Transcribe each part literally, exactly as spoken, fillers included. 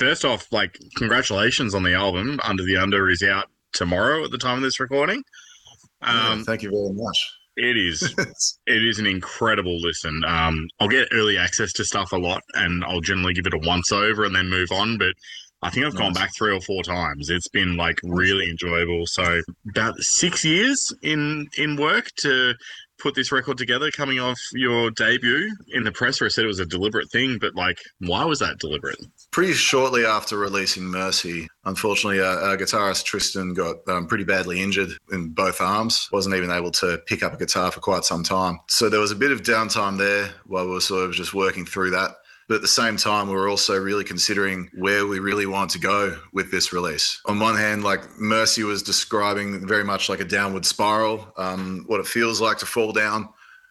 first off, like, congratulations on the album. Under the Under is out tomorrow at the time of this recording. Yeah, Um, thank you very much. it is it is an incredible listen. Um, I'll get early access to stuff a lot, and I'll generally give it a once over and then move on. But I think I've gone Nice. back three or four times. It's been like Nice. really enjoyable. So about six years in in work to put this record together, coming off your debut. In the press where it said it was a deliberate thing, but like, why was that deliberate? Pretty shortly after releasing Mercy, unfortunately, uh, our guitarist Tristan got um, pretty badly injured in both arms. Wasn't even able to pick up a guitar for quite some time. So there was a bit of downtime there while we were sort of just working through that. But at the same time, we were also really considering where we really want to go with this release. On one hand, like Mercy was describing very much like a downward spiral, um, what it feels like to fall down.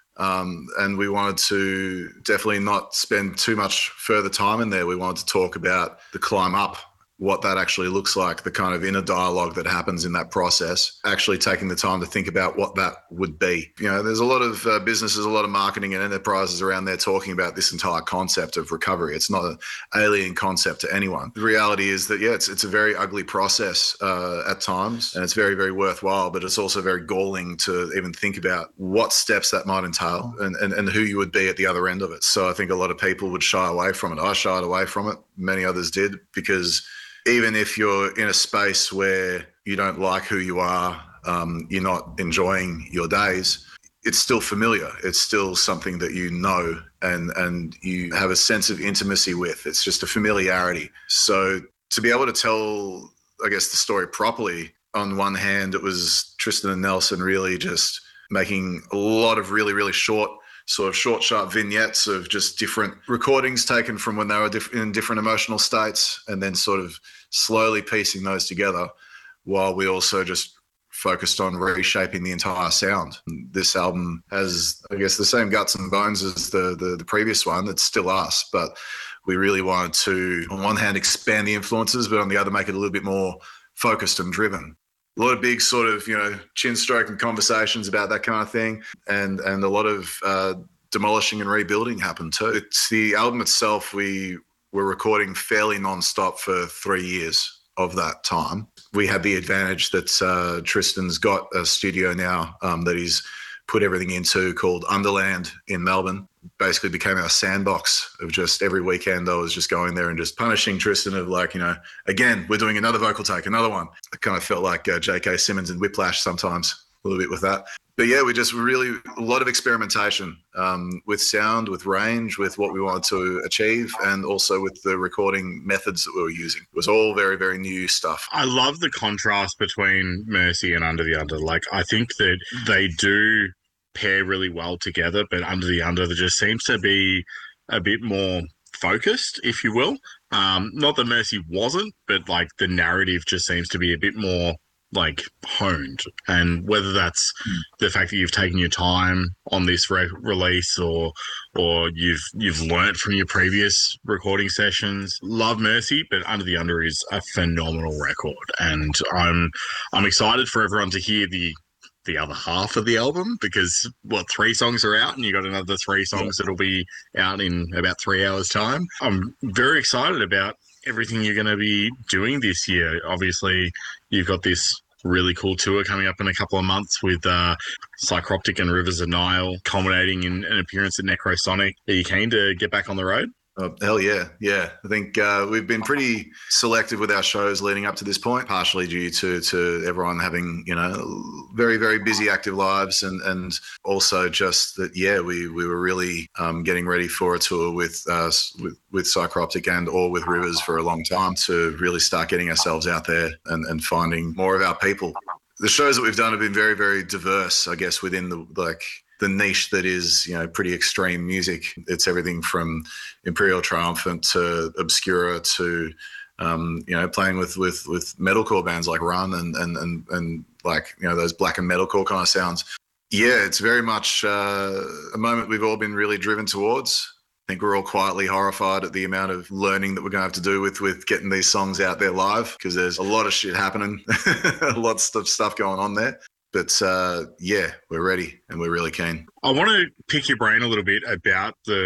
Um, and we wanted to definitely not spend too much further time in there. We wanted to talk about the climb up, what that actually looks like, the kind of inner dialogue that happens in that process, actually taking the time to think about what that would be. You know, there's a lot of uh, businesses, a lot of marketing and enterprises around there talking about this entire concept of recovery. It's not an alien concept to anyone. The reality is that, yeah, it's, it's a very ugly process uh, at times, and it's very, very worthwhile, but it's also very galling to even think about what steps that might entail and, and, and who you would be at the other end of it. So I think a lot of people would shy away from it. I shied away from it. Many others did, because even if you're in a space where you don't like who you are, um, you're not enjoying your days, it's still familiar. It's still something that you know and and you have a sense of intimacy with. It's just a familiarity. So to be able to tell, I guess, the story properly, on one hand, it was Tristan and Nelson really just making a lot of really, really short sort of short, sharp vignettes of just different recordings taken from when they were diff- in different emotional states, and then sort of slowly piecing those together, while we also just focused on reshaping the entire sound. This album has, I guess, the same guts and bones as the, the, the previous one. It's still us, but we really wanted to, on one hand, expand the influences, but on the other, make it a little bit more focused and driven. A lot of big sort of, you know, chin stroking conversations about that kind of thing, and and a lot of uh, demolishing and rebuilding happened too. It's the album itself, we were recording fairly nonstop for three years of that time. We had the advantage that uh, Tristan's got a studio now um, that he's put everything into, called Underland in Melbourne. Basically became our sandbox of just every weekend I was just going there and just punishing Tristan of like, you know, again, we're doing another vocal take, another one. It kind of felt like uh, J K. Simmons and Whiplash sometimes, a little bit with that. But yeah, we just really, a lot of experimentation um, with sound, with range, with what we wanted to achieve, and also with the recording methods that we were using. It was all very, very new stuff. I love the contrast between Mercy and Under the Under. Like, I think that they do pair really well together, but Under the Under, there just seems to be a bit more focused, if you will. Um, not that Mercy wasn't, but like the narrative just seems to be a bit more like honed. And whether that's the fact that you've taken your time on this re- release, or or you've you've learnt from your previous recording sessions. Love Mercy, but Under the Under is a phenomenal record, and I'm I'm excited for everyone to hear the the other half of the album, because what, three songs are out and you got another three songs Yeah. that'll be out in about three hours time. I'm very excited about everything you're going to be doing this year. Obviously you've got this really cool tour coming up in a couple of months with uh, Psychroptic and Rivers of Nile, culminating in an appearance at Necrosonic. Are you keen to get back on the road? Oh, hell yeah. Yeah. I think uh, we've been pretty selective with our shows leading up to this point, partially due to, to everyone having, you know, very, very busy active lives. And, and also just that, yeah, we, we were really um, getting ready for a tour with, uh, with, with Psychroptic and or with Rivers for a long time, to really start getting ourselves out there and, and finding more of our people. The shows that we've done have been very, very diverse, I guess, within the, like, the niche that is, you know, pretty extreme music. It's everything from Imperial Triumphant to Obscura to, um, you know, playing with, with, with metalcore bands like Run and, and, and, and like, you know, those black and metalcore kind of sounds. Yeah, it's very much uh, a moment we've all been really driven towards. I think we're all quietly horrified at the amount of learning that we're going to have to do with, with getting these songs out there live, because there's a lot of shit happening, lots of stuff going on there. But uh, yeah, we're ready and we're really keen. I want to pick your brain a little bit about the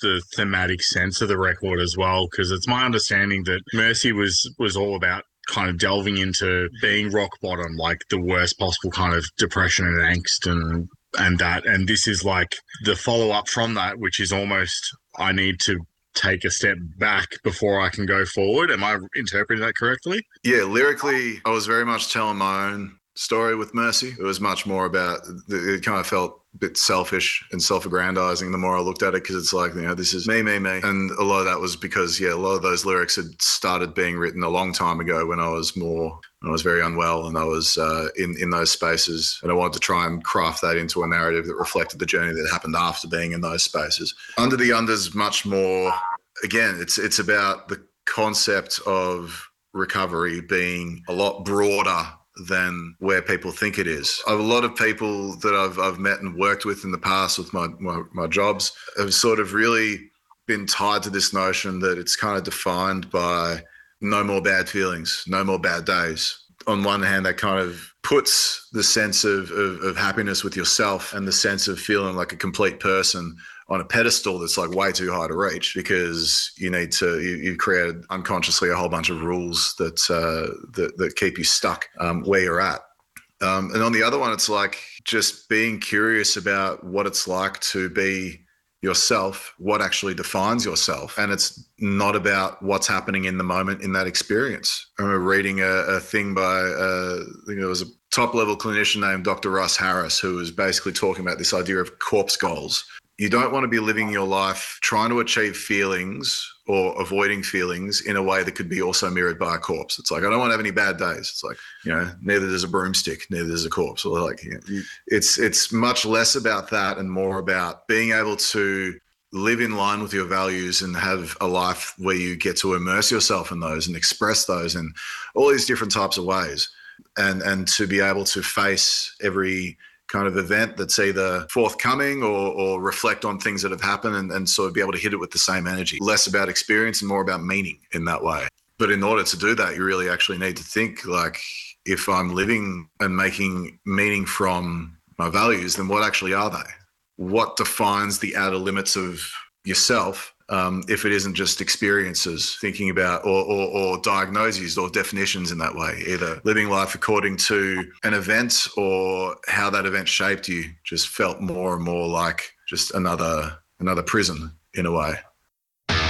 the thematic sense of the record as well, because it's my understanding that Mercy was was all about kind of delving into being rock bottom, like the worst possible kind of depression and angst and and that. And this is like the follow-up from that, which is almost, I need to take a step back before I can go forward. Am I interpreting that correctly? Yeah, lyrically, I was very much telling my own story with Mercy. It was much more about, it kind of felt a bit selfish and self-aggrandizing the more I looked at it, because it's like, you know, this is me, me, me. And a lot of that was because, yeah, a lot of those lyrics had started being written a long time ago when I was more, when I was very unwell and I was uh, in, in those spaces. And I wanted to try and craft that into a narrative that reflected the journey that happened after being in those spaces. Under the Under's much more, again, it's it's about the concept of recovery being a lot broader than where people think it is. A lot of people that I've I've met and worked with in the past with my, my, my jobs have sort of really been tied to this notion that it's kind of defined by no more bad feelings, no more bad days. On one hand, that kind of puts the sense of, of, of happiness with yourself and the sense of feeling like a complete person on a pedestal that's like way too high to reach, because you need to, you, you created unconsciously a whole bunch of rules that uh, that, that keep you stuck um, where you're at. Um, and on the other one, it's like just being curious about what it's like to be yourself, what actually defines yourself. And it's not about what's happening in the moment in that experience. I remember reading a, a thing by, uh, I think it was a top level clinician named Doctor Russ Harris, who was basically talking about this idea of corpse goals. You don't want to be living your life trying to achieve feelings or avoiding feelings in a way that could be also mirrored by a corpse. It's like, I don't want to have any bad days. It's like, you know, neither does a broomstick, neither does a corpse. Or like, you know, it's it's much less about that and more about being able to live in line with your values and have a life where you get to immerse yourself in those and express those in all these different types of ways. And and to be able to face every kind of event that's either forthcoming or, or reflect on things that have happened and, and sort of be able to hit it with the same energy. Less about experience and more about meaning in that way. But in order to do that, you really actually need to think like, if I'm living and making meaning from my values, then what actually are they? What defines the outer limits of yourself? Um, if it isn't just experiences, thinking about or, or, or diagnoses or definitions in that way, either living life according to an event or how that event shaped you, just felt more and more like just another another prison in a way.